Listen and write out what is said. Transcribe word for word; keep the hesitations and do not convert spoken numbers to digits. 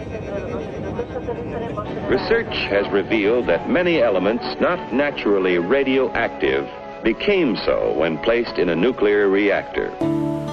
Research has revealed that many elements not naturally radioactive became so when placed in a nuclear reactor.